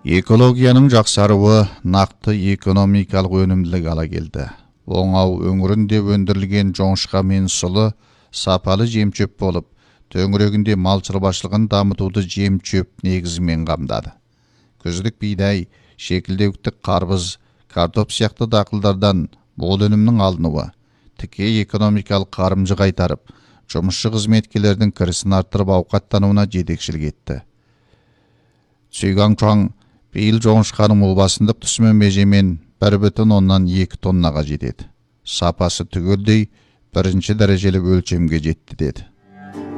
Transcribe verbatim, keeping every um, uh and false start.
Экологияның жақсаруы нақты экономикалық өнімділік ала келді. Оңау өңірінде өндірілген жоңышқа мен сұлы сапалы жем-шөп болып, төңірегінде мал шаруашылығын дамытуды жем-шөп негізімен қамдады. Күздік бидай, шекілдеуіктік қарбыз, картоп сияқты дақылдардан мол өнімнің алынуы тікелей экономикалық қарымды қайтарып, жұмысшы қызметкерлердің кірісін арттырып ауқаттануына жетекшілік етті. Цюйган Чуан биыл жоңышқаның мұлбасындық түсімі межемен бір бүтін оннан екі тоннаға жетеді. Сапасы түгелдей бірінші дәрежелі өлшемге жетті деді.